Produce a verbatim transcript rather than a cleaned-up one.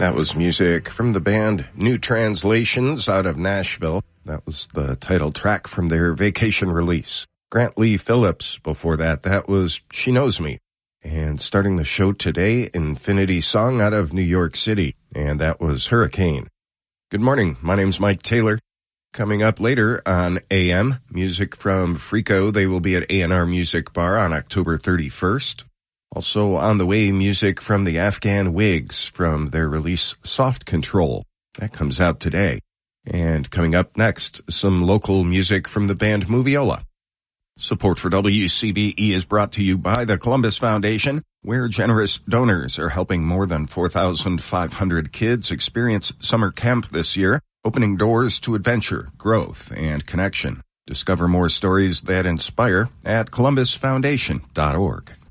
That was music from the band New Translations out of Nashville. That was the title track from their vacation release. Grant Lee Phillips before that, that was She Knows Me. And starting the show today, Infinity Song out of New York City, and that was Hurricane. Good morning, my name's Mike Taylor. Coming up later on A M, music from Freako. They will be at A and R Music Bar on October thirty-first. Also on the way, music from the Afghan Wigs from their release Soft Control. That comes out today. And coming up next, some local music from the band Moviola. Support for W C B E is brought to you by the Columbus Foundation, where generous donors are helping more than four thousand five hundred kids experience summer camp this year, opening doors to adventure, growth, and connection. Discover more stories that inspire at columbus foundation dot org.